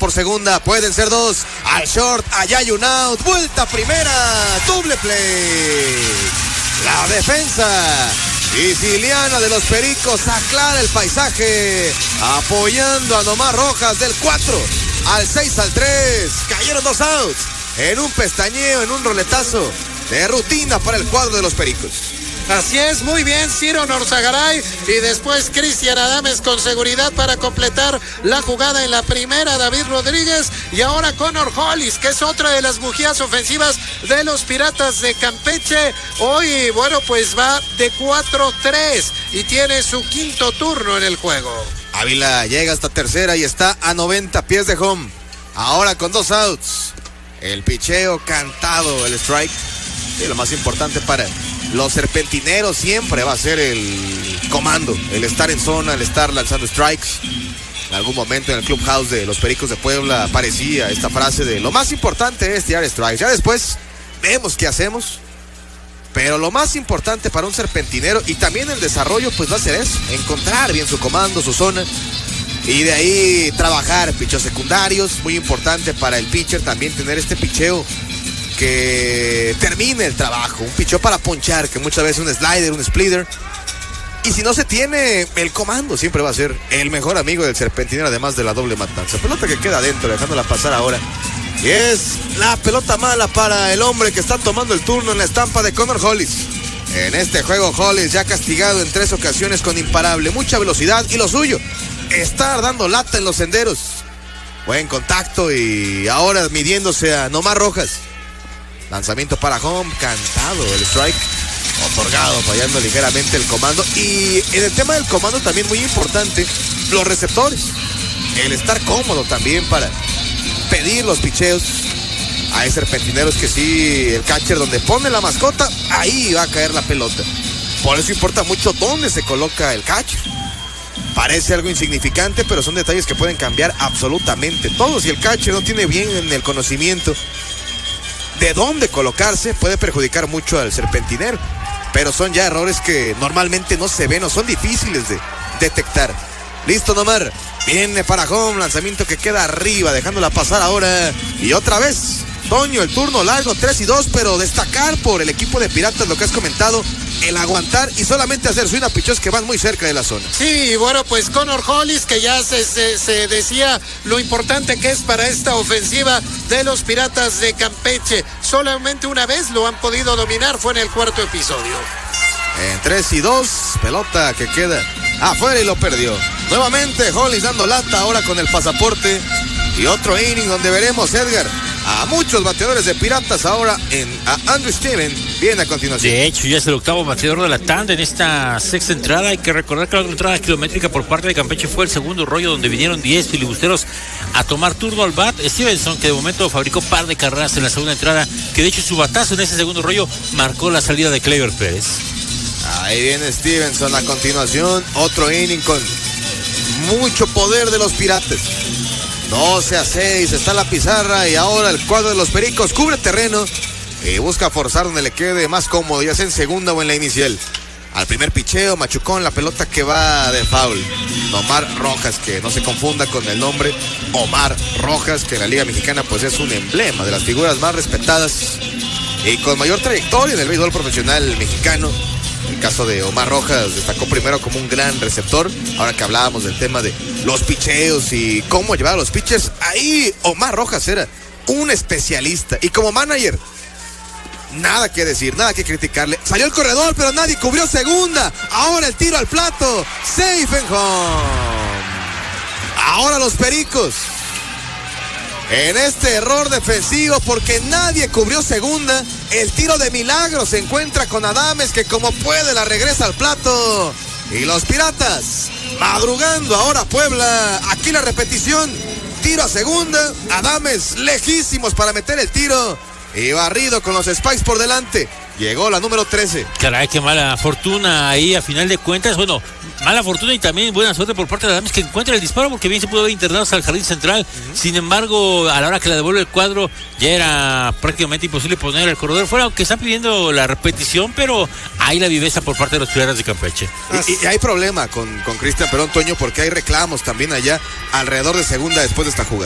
por segunda, pueden ser dos. Al short, allá hay un out. Vuelta primera, doble play. La defensa siciliana de los Pericos aclara el paisaje, apoyando a Nomar Rojas del 4 al 6 al 3. Cayeron dos outs en un pestañeo, en un roletazo de rutina para el cuadro de los Pericos. Así es, muy bien, Ciro Norzagaray y después Cristian Adames con seguridad para completar la jugada en la primera, David Rodríguez y ahora Connor Hollis, que es otra de las bujías ofensivas de los Piratas de Campeche. Hoy, bueno, pues va de 4-3 y tiene su quinto turno en el juego. Ávila llega hasta tercera y está a 90 pies de home. Ahora con dos outs. El picheo cantado, el strike. Y lo más importante para los serpentineros siempre va a ser el comando, el estar en zona, el estar lanzando strikes. En algún momento en el clubhouse de los Pericos de Puebla aparecía esta frase de lo más importante es tirar strikes. Ya después vemos qué hacemos, pero lo más importante para un serpentinero y también el desarrollo pues va a ser eso, encontrar bien su comando, su zona y de ahí trabajar picheos secundarios. Muy importante para el pitcher también tener este picheo que termine el trabajo, un picheo para ponchar, que muchas veces un slider, un splitter. Y si no se tiene, el comando siempre va a ser el mejor amigo del serpentinero, además de la doble matanza. Pelota que queda adentro, dejándola pasar ahora. Y es la pelota mala para el hombre que está tomando el turno en la estampa de Connor Hollis. En este juego, Hollis ya castigado en 3 ocasiones con imparable, mucha velocidad y lo suyo, estar dando lata en los senderos. Buen contacto y ahora midiéndose a Nomar Rojas. Lanzamiento para home, cantado el strike, otorgado, fallando ligeramente el comando. Y en el tema del comando también muy importante, los receptores. El estar cómodo también para pedir los picheos. Hay serpentineros que sí, el catcher donde pone la mascota, ahí va a caer la pelota. Por eso importa mucho dónde se coloca el catcher. Parece algo insignificante, pero son detalles que pueden cambiar absolutamente todo. Si el catcher no tiene bien en el conocimiento de dónde colocarse, puede perjudicar mucho al serpentinero. Pero son ya errores que normalmente no se ven o son difíciles de detectar. Listo Nomar, viene para home, lanzamiento que queda arriba, dejándola pasar ahora. Y otra vez, Toño, el turno largo, 3-2, pero destacar por el equipo de Piratas lo que has comentado, el aguantar y solamente hacer swing a pichos que van muy cerca de la zona. Sí, bueno, pues Connor Hollis, que ya se decía lo importante que es para esta ofensiva de los Piratas de Campeche. Solamente una vez lo han podido dominar, fue en el cuarto episodio. En 3-2, pelota que queda afuera y lo perdió. Nuevamente Hollis dando lata ahora con el pasaporte. Y otro inning donde veremos, Edgar, a muchos bateadores de Piratas ahora a Andrew Steven viene a continuación. De hecho, ya es el octavo bateador de la tanda en esta sexta entrada. Hay que recordar que la entrada kilométrica por parte de Campeche fue el segundo rollo, donde vinieron 10 filibusteros a tomar turno al bat. Stevenson, que de momento fabricó par de carreras en la segunda entrada, que de hecho su batazo en ese segundo rollo marcó la salida de Clever Pérez. Ahí viene Stevenson a continuación, otro inning con mucho poder de los Piratas. 12-6, está la pizarra y ahora el cuadro de los Pericos cubre terreno y busca forzar donde le quede más cómodo, ya sea en segunda o en la inicial. Al primer picheo, machucón la pelota que va de foul. Omar Rojas, que no se confunda con el nombre Omar Rojas, que en la Liga Mexicana pues es un emblema de las figuras más respetadas y con mayor trayectoria en el béisbol profesional mexicano. El caso de Omar Rojas destacó primero como un gran receptor. Ahora que hablábamos del tema de los picheos y cómo llevar a los pitchers, ahí Omar Rojas era un especialista. Y como manager, nada que decir, nada que criticarle. Salió el corredor, pero nadie cubrió segunda. Ahora el tiro al plato, safe and home. Ahora los Pericos en este error defensivo porque nadie cubrió segunda. El tiro de milagro se encuentra con Adames, que como puede la regresa al plato. Y los Piratas madrugando ahora Puebla. Aquí la repetición, tiro a segunda, Adames lejísimos para meter el tiro y barrido con los Spikes por delante. Llegó la número 13. Caray, qué mala fortuna ahí a final de cuentas. Bueno, mala fortuna y también buena suerte por parte de Adames, que encuentra el disparo, porque bien se pudo haber internado hasta el jardín central. Sin embargo, a la hora que la devuelve el cuadro, ya era prácticamente imposible poner el corredor fuera, aunque están pidiendo la repetición, pero hay la viveza por parte de los Piratas de Campeche. Y hay problema con Cristian Perón, Toño, porque hay reclamos también allá alrededor de segunda después de esta jugada.